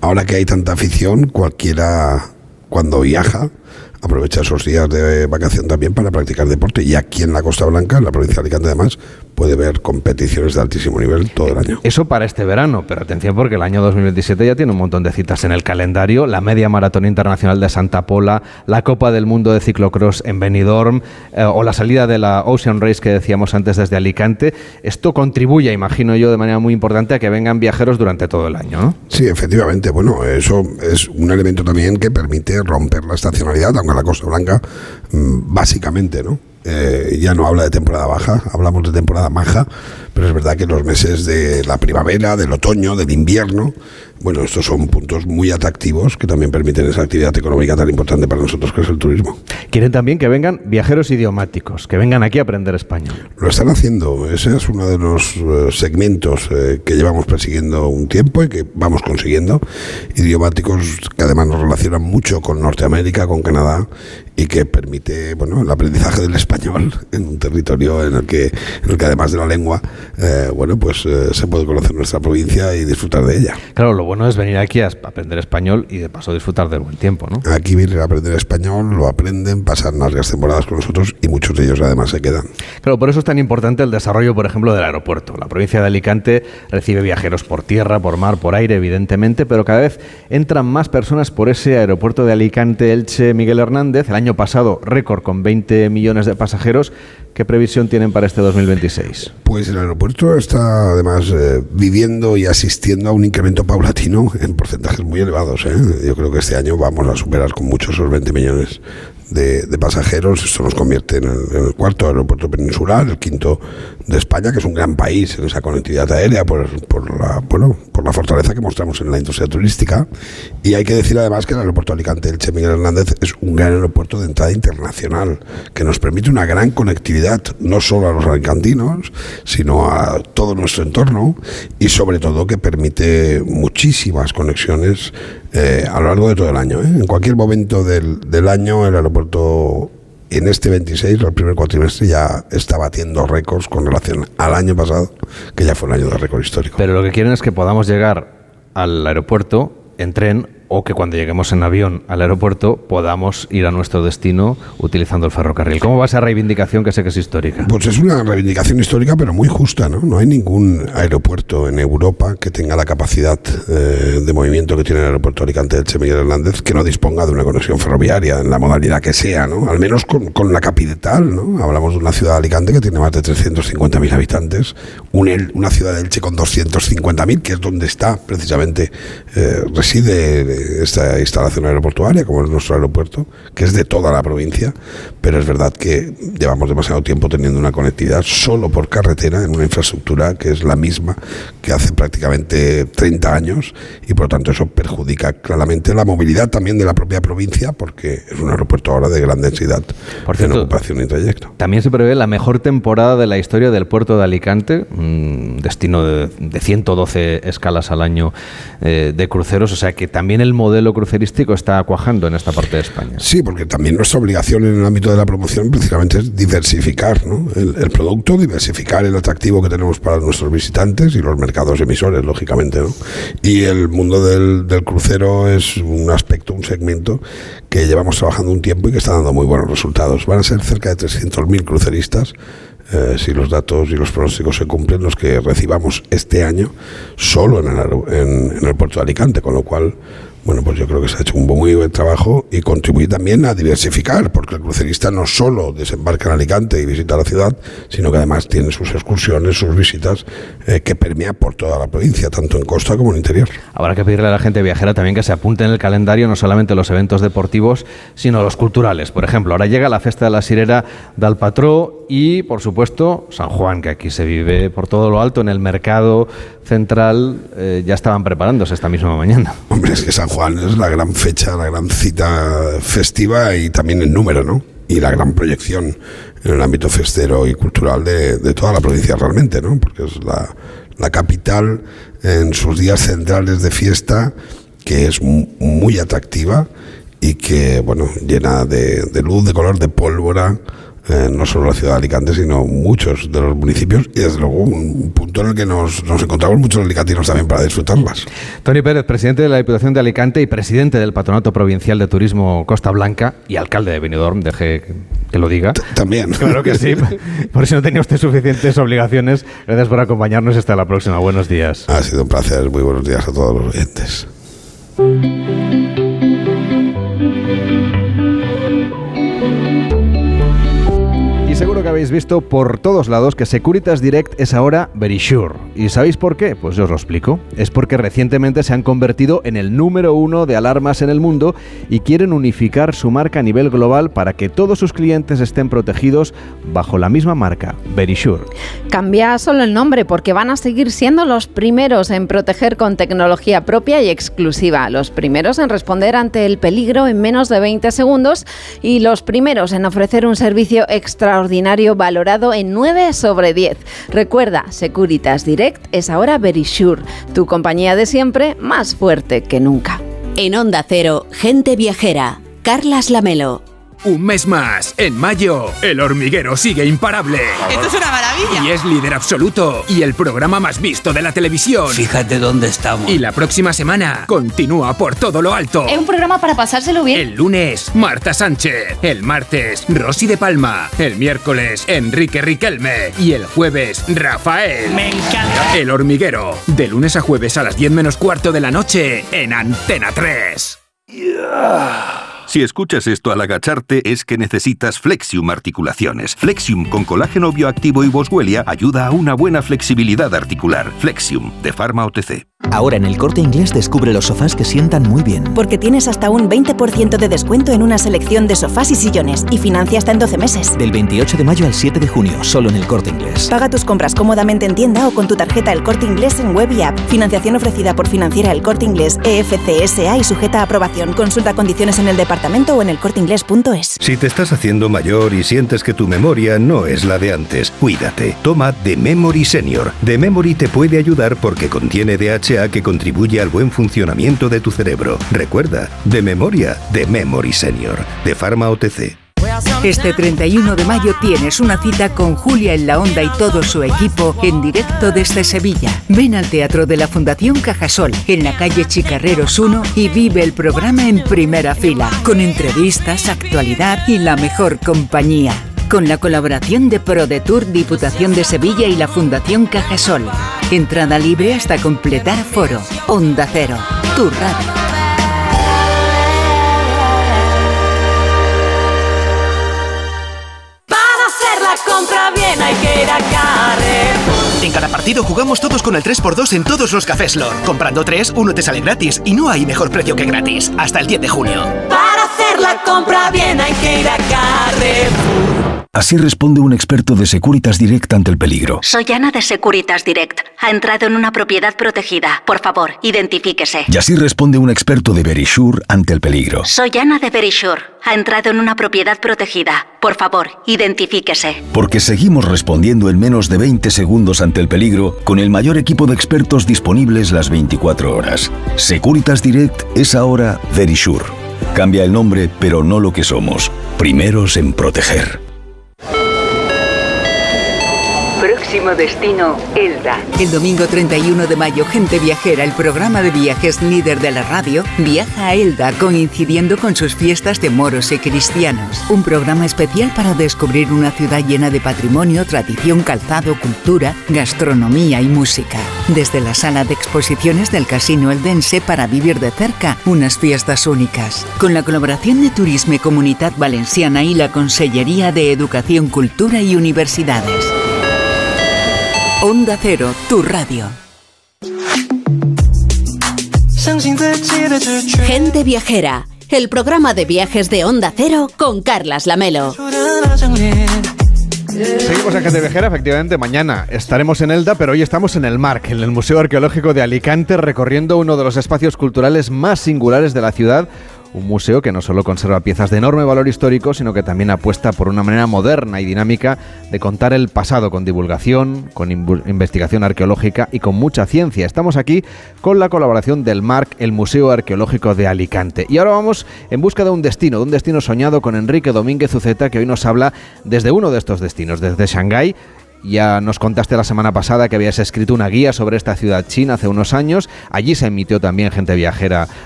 ahora que hay tanta afición, cualquiera cuando viaja aprovecha esos días de vacación también para practicar deporte, y aquí en la Costa Blanca, en la provincia de Alicante además, puede ver competiciones de altísimo nivel todo el año. Eso para este verano, pero atención porque el año 2027 ya tiene un montón de citas en el calendario: la Media Maratón Internacional de Santa Pola, la Copa del Mundo de Ciclocross en Benidorm, o la salida de la Ocean Race que decíamos antes desde Alicante. Esto contribuye, imagino yo, de manera muy importante a que vengan viajeros durante todo el año, ¿no? Sí, efectivamente. Bueno, eso es un elemento también que permite romper la estacionalidad, aunque la Costa Blanca básicamente, ¿no? Ya no habla de temporada baja, hablamos de temporada maja, pero es verdad que los meses de la primavera, del otoño, del invierno, bueno, estos son puntos muy atractivos que también permiten esa actividad económica tan importante para nosotros que es el turismo. Quieren también que vengan viajeros idiomáticos, que vengan aquí a aprender español. Lo están haciendo, ese es uno de los segmentos que llevamos persiguiendo un tiempo y que vamos consiguiendo, idiomáticos que además nos relacionan mucho con Norteamérica, con Canadá, y que permite, bueno, el aprendizaje del español en un territorio en el que además de la lengua, se puede conocer nuestra provincia y disfrutar de ella. Claro, lo bueno es venir aquí a aprender español y de paso disfrutar del buen tiempo, ¿no? Aquí vienen a aprender español, lo aprenden, pasan largas temporadas con nosotros y muchos de ellos además se quedan. Claro, por eso es tan importante el desarrollo, por ejemplo, del aeropuerto. La provincia de Alicante recibe viajeros por tierra, por mar, por aire, evidentemente, pero cada vez entran más personas por ese aeropuerto de Alicante-Elche Miguel Hernández. El año pasado, récord con 20 millones de pasajeros. ¿Qué previsión tienen para este 2026? Pues el aeropuerto está además viviendo y asistiendo a un incremento paulatino en porcentajes muy elevados, ¿eh? Yo creo que este año vamos a superar con mucho esos 20 millones de pasajeros. Esto nos convierte en el cuarto aeropuerto peninsular, el quinto de España, que es un gran país en esa conectividad aérea por la fortaleza que mostramos en la industria turística. Y hay que decir además que el aeropuerto de Alicante-Elche Miguel Hernández es un gran aeropuerto de entrada internacional que nos permite una gran conectividad no solo a los alicantinos, sino a todo nuestro entorno, y sobre todo que permite muchísimas conexiones a lo largo de todo el año, ¿eh? En cualquier momento del año el aeropuerto en este 26, el primer cuatrimestre, ya está batiendo récords con relación al año pasado, que ya fue un año de récord histórico. Pero lo que quieren es que podamos llegar al aeropuerto en tren, o que cuando lleguemos en avión al aeropuerto podamos ir a nuestro destino utilizando el ferrocarril. ¿Cómo va esa reivindicación, que sé que es histórica? Pues es una reivindicación histórica, pero muy justa, ¿no? No hay ningún aeropuerto en Europa que tenga la capacidad de movimiento que tiene el aeropuerto Alicante-Elche Miguel Hernández, que no disponga de una conexión ferroviaria en la modalidad que sea, ¿no? Al menos con la capital, ¿no? Hablamos de una ciudad de Alicante que tiene más de 350.000 habitantes, una ciudad de Elche con 250.000, que es donde está precisamente reside esta instalación aeroportuaria, como es nuestro aeropuerto, que es de toda la provincia, pero es verdad que llevamos demasiado tiempo teniendo una conectividad solo por carretera en una infraestructura que es la misma que hace prácticamente 30 años, y por lo tanto eso perjudica claramente la movilidad también de la propia provincia, porque es un aeropuerto ahora de gran densidad en ocupación y trayecto. También se prevé la mejor temporada de la historia del puerto de Alicante, un destino de 112 escalas al año de cruceros, o sea que también el modelo crucerístico está cuajando en esta parte de España. Sí, porque también nuestra obligación en el ámbito de la promoción precisamente es diversificar, ¿no? el producto, diversificar el atractivo que tenemos para nuestros visitantes y los mercados emisores, lógicamente, ¿no? Y el mundo del crucero es un aspecto, un segmento que llevamos trabajando un tiempo y que está dando muy buenos resultados. Van a ser cerca de 300.000 cruceristas, si los datos y los pronósticos se cumplen, los que recibamos este año solo en el puerto de Alicante, con lo cual, bueno, pues yo creo que se ha hecho un muy buen trabajo y contribuye también a diversificar, porque el crucerista no solo desembarca en Alicante y visita la ciudad, sino que además tiene sus excursiones, sus visitas, que permea por toda la provincia, tanto en costa como en interior. Habrá que pedirle a la gente viajera también que se apunte en el calendario no solamente los eventos deportivos, sino los culturales. Por ejemplo, ahora llega la Festa de la Sirera del Patró y, por supuesto, San Juan, que aquí se vive por todo lo alto, en el mercado central. Ya estaban preparándose esta misma mañana. Hombre, es que San Juan es la gran fecha, la gran cita festiva y también en número, ¿no? Y la gran proyección en el ámbito festero y cultural de toda la provincia realmente, ¿no? Porque es la capital en sus días centrales de fiesta, que es muy atractiva y que, bueno, llena de luz, de color, de pólvora, no solo la ciudad de Alicante, sino muchos de los municipios, y desde luego un punto en el que nos encontramos muchos alicantinos también para disfrutarlas. Toni Pérez, presidente de la Diputación de Alicante y presidente del Patronato Provincial de Turismo Costa Blanca y alcalde de Benidorm, deje que lo diga. También. Claro que sí, por si no tenía usted suficientes obligaciones. Gracias por acompañarnos, hasta la próxima. Buenos días. Ha sido un placer, muy buenos días a todos los oyentes. Seguro que habéis visto por todos lados que Securitas Direct es ahora Verisure. ¿Y sabéis por qué? Pues yo os lo explico. Es porque recientemente se han convertido en el número 1 de alarmas en el mundo y quieren unificar su marca a nivel global para que todos sus clientes estén protegidos bajo la misma marca, Verisure. Cambia solo el nombre porque van a seguir siendo los primeros en proteger con tecnología propia y exclusiva, los primeros en responder ante el peligro en menos de 20 segundos y los primeros en ofrecer un servicio extraordinario valorado en 9 sobre 10. Recuerda, Securitas Direct es ahora Verisure, tu compañía de siempre más fuerte que nunca. En Onda Cero, Gente Viajera, Carlas Lamelo. Un mes más, en mayo, El Hormiguero sigue imparable. ¡Esto es una maravilla! Y es líder absoluto y el programa más visto de la televisión. Fíjate dónde estamos. Y la próxima semana continúa por todo lo alto. Es un programa para pasárselo bien. El lunes, Marta Sánchez. El martes, Rosy de Palma. El miércoles, Enrique Riquelme. Y el jueves, Rafael. ¡Me encanta! El Hormiguero, de lunes a jueves a las 10 menos cuarto de la noche en Antena 3. Si escuchas esto al agacharte es que necesitas Flexium Articulaciones. Flexium con colágeno bioactivo y boswellia ayuda a una buena flexibilidad articular. Flexium, de Pharma OTC. Ahora en El Corte Inglés descubre los sofás que sientan muy bien. Porque tienes hasta un 20% de descuento en una selección de sofás y sillones y financia hasta en 12 meses. Del 28 de mayo al 7 de junio, solo en El Corte Inglés. Paga tus compras cómodamente en tienda o con tu tarjeta El Corte Inglés en web y app. Financiación ofrecida por Financiera El Corte Inglés, EFCSA y sujeta a aprobación. Consulta condiciones en el departamento o en elcorteinglés.es. Si te estás haciendo mayor y sientes que tu memoria no es la de antes, cuídate. Toma The Memory Senior. The Memory te puede ayudar porque contiene DHA que contribuye al buen funcionamiento de tu cerebro. Recuerda, de memoria, The Memory Senior, de Pharma OTC. Este 31 de mayo tienes una cita con Julia en la Onda y todo su equipo en directo desde Sevilla. Ven al Teatro de la Fundación Cajasol, en la calle Chicarreros 1 y vive el programa en primera fila, con entrevistas, actualidad y la mejor compañía. Con la colaboración de ProDetour, Diputación de Sevilla y la Fundación Cajasol. Entrada libre hasta completar aforo. Onda Cero, tu radio. Compra bien, hay que ir a Carrefour. En cada partido jugamos todos con el 3x2 en todos los cafés Lor. Comprando 3, uno te sale gratis y no hay mejor precio que gratis. Hasta el 10 de junio. Para hacer la compra bien hay que ir a Carrefour. Así responde un experto de Securitas Direct ante el peligro. Soy Ana de Securitas Direct. Ha entrado en una propiedad protegida. Por favor, identifíquese. Y así responde un experto de Verisure ante el peligro. Soy Ana de Verisure. Ha entrado en una propiedad protegida. Por favor, identifíquese. Porque seguimos respondiendo en menos de 20 segundos ante el peligro con el mayor equipo de expertos disponibles las 24 horas. Securitas Direct es ahora Verisure. Cambia el nombre, pero no lo que somos. Primeros en proteger. Próximo destino, Elda. El domingo 31 de mayo, Gente Viajera, el programa de viajes líder de la radio, viaja a Elda coincidiendo con sus fiestas de moros y cristianos. Un programa especial para descubrir una ciudad llena de patrimonio, tradición, calzado, cultura, gastronomía y música. Desde la sala de exposiciones del Casino Eldense para vivir de cerca unas fiestas únicas. Con la colaboración de Turisme y Comunitat Valenciana y la Consellería de Educación, Cultura y Universidades. Onda Cero, tu radio. Gente Viajera, el programa de viajes de Onda Cero con Carlas Lamelo. Seguimos en Gente Viajera, efectivamente. Mañana estaremos en Elda, pero hoy estamos en el MARC, en el Museo Arqueológico de Alicante, recorriendo uno de los espacios culturales más singulares de la ciudad, un museo que no solo conserva piezas de enorme valor histórico, sino que también apuesta por una manera moderna y dinámica de contar el pasado con divulgación, con investigación arqueológica y con mucha ciencia. Estamos aquí con la colaboración del MARC, el Museo Arqueológico de Alicante. Y ahora vamos en busca de un destino soñado con Enrique Domínguez Uceta, que hoy nos habla desde uno de estos destinos, desde Shanghái. Ya nos contaste la semana pasada que habías escrito una guía sobre esta ciudad china hace unos años. Allí se emitió también Gente Viajera